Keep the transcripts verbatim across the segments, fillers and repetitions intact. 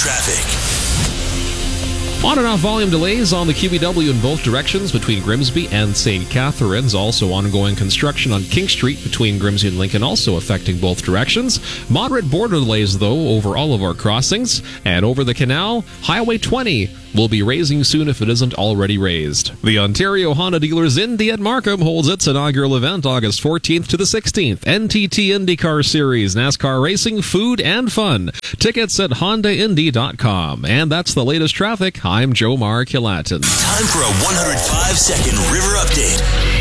traffic. On and off volume delays on the Q B W in both directions between Grimsby and Saint Catharines. Also ongoing construction on King Street between Grimsby and Lincoln, also affecting both directions. Moderate border delays, though, over all of our crossings. And over the canal, Highway twenty will be raising soon if it isn't already raised. The Ontario Honda Dealers Indy at Markham holds its inaugural event August fourteenth to the sixteenth. N T T IndyCar Series, NASCAR racing, food, and fun. Tickets at honda indy dot com. And that's the latest traffic. I'm Joe Mark-Hilatin. Time for a one hundred five second River Update.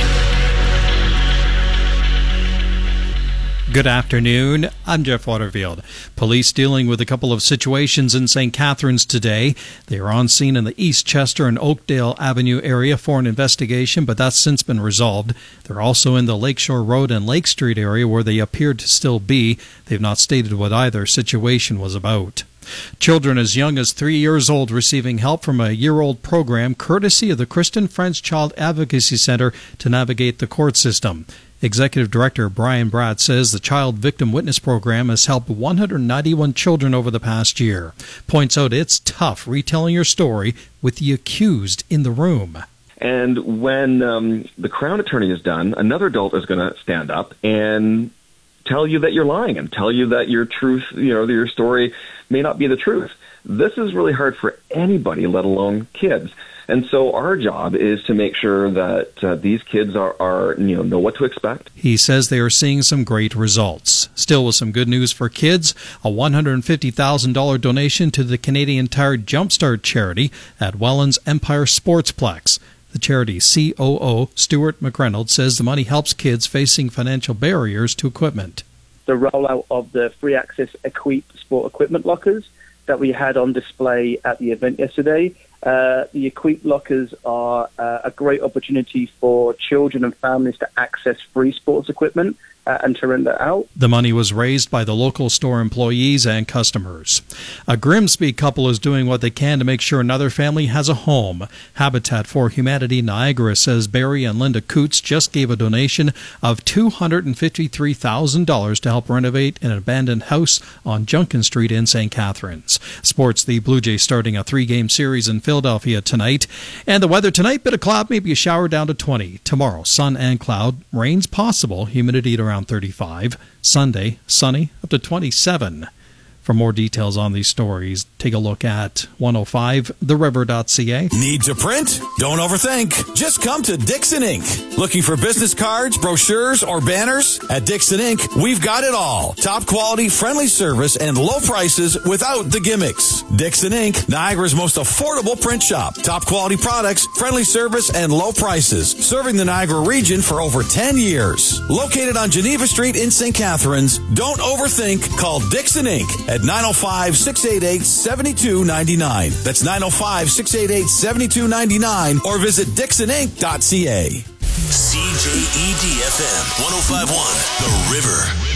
Good afternoon. I'm Jeff Waterfield. Police dealing with a couple of situations in Saint Catharines today. They are on scene in the East Chester and Oakdale Avenue area for an investigation, but that's since been resolved. They're also in the Lakeshore Road and Lake Street area where they appeared to still be. They've not stated what either situation was about. Children as young as three years old receiving help from a year-old program courtesy of the Kristen Friends Child Advocacy Center to navigate the court system. Executive Director Brian Bratt says the Child Victim Witness Program has helped one hundred ninety-one children over the past year. Points out it's tough retelling your story with the accused in the room. And when um, the Crown Attorney is done, another adult is going to stand up and tell you that you're lying and tell you that your truth, you know, that your story may not be the truth. This is really hard for anybody, let alone kids. And so our job is to make sure that uh, these kids are, are, you know, know what to expect. He says they are seeing some great results. Still with some good news for kids, a one hundred fifty thousand dollars donation to the Canadian Tire Jumpstart charity at Welland's Empire Sportsplex. The charity's C O O, Stuart McReynolds, says the money helps kids facing financial barriers to equipment. The rollout of the free access Equip sport equipment lockers that we had on display at the event yesterday. Uh, the Equip lockers are uh, a great opportunity for children and families to access free sports equipment uh, and to rent that out. The money was raised by the local store employees and customers. A Grimsby couple is doing what they can to make sure another family has a home. Habitat for Humanity Niagara says Barry and Linda Coots just gave a donation of two hundred fifty-three thousand dollars to help renovate an abandoned house on Junkin Street in Saint Catharines. Sports, the Blue Jays starting a three-game series in Philadelphia tonight. And the weather tonight, bit of cloud, maybe a shower down to twenty. Tomorrow, sun and cloud, rain's possible, humidity at around thirty-five. Sunday, sunny, up to twenty-seven. For more details on these stories, take a look at one oh five the river dot c a. Need to print? Don't overthink. Just come to Dixon Incorporated. Looking for business cards, brochures, or banners? At Dixon Incorporated, we've got it all. Top quality, friendly service, and low prices without the gimmicks. Dixon Incorporated, Niagara's most affordable print shop. Top quality products, friendly service, and low prices. Serving the Niagara region for over ten years. Located on Geneva Street in Saint Catharines, don't overthink. Call Dixon Incorporated at nine oh five, six eight eight, seven two nine nine. That's nine oh five, six eight eight, seven two nine nine or visit dixon inc dot c a. C J E D F M one oh five point one, The River.